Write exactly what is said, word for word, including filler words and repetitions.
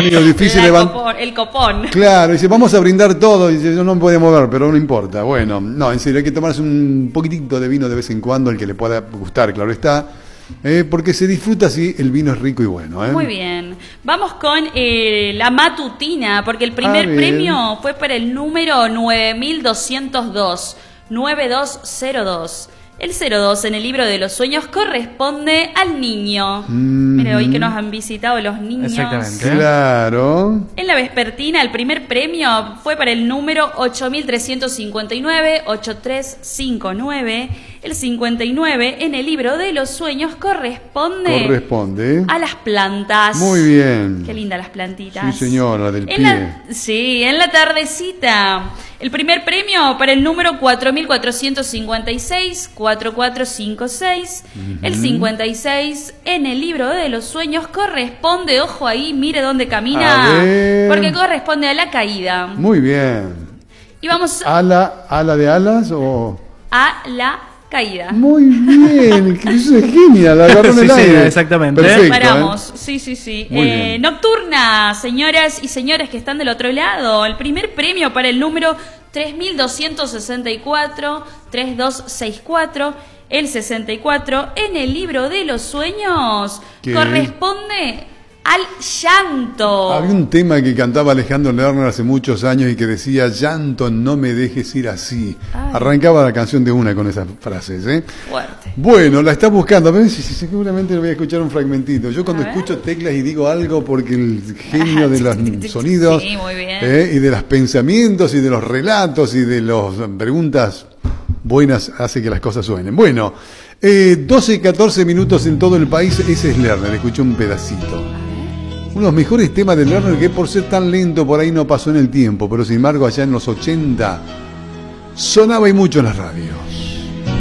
medio difícil levantar. El copón. Claro, dice, vamos a brindar todo. Y dice, yo no me podía mover, pero no importa. Bueno, no, en serio, hay que tomarse un poquitito de vino de vez en cuando, el que le pueda gustar, claro está. Eh, porque se disfruta si el vino es rico y bueno. ¿eh? Muy bien. Vamos con eh, la matutina, porque el primer ah, premio fue para el número nueve mil doscientos dos, nueve dos cero dos. El cero dos en el libro de los sueños corresponde al niño. Mm-hmm. Mire, hoy que nos han visitado los niños. Exactamente. Claro. En la vespertina, el primer premio fue para el número ocho mil trescientos cincuenta y nueve, ocho tres cinco nueve. El cincuenta y nueve en el libro de los sueños corresponde, corresponde a las plantas. Muy bien. Qué lindas las plantitas. Sí, señora, del en pie. La, sí, en la tardecita. El primer premio para el número cuatro mil cuatrocientos cincuenta y seis, cuatro cuatro cinco seis. Uh-huh. El cincuenta y seis en el libro de los sueños corresponde, ojo ahí, mire dónde camina, porque corresponde a la caída. Muy bien. Y vamos ¿Ala, ala de alas o...? A la caída. Muy bien, eso es genial, la agarró en el sí, aire. Sí, exactamente. Perfecto, Paramos, ¿eh? sí, sí, sí. Muy Eh, bien. Nocturna, señoras y señores que están del otro lado. El primer premio para el número tres mil doscientos sesenta y cuatro, tres dos seis cuatro. El sesenta y cuatro en el libro de los sueños ¿Qué? Corresponde al llanto. Había un tema que cantaba Alejandro Lerner hace muchos años y que decía, llanto, no me dejes ir así. Ay. Arrancaba la canción de una con esas frases, ¿eh? Fuerte. Bueno, la está buscando. A ver si seguramente le voy a escuchar un fragmentito. Yo cuando a escucho teclas y digo algo porque el genio de los sonidos sí, muy bien. ¿eh? Y de los pensamientos y de los relatos y de las preguntas buenas hace que las cosas suenen. Bueno, eh, doce, catorce minutos en todo el país. Ese es Lerner, escuché un pedacito. Uno de los mejores temas de Lerner que por ser tan lento por ahí no pasó en el tiempo, pero sin embargo allá en los ochenta sonaba y mucho en las radios.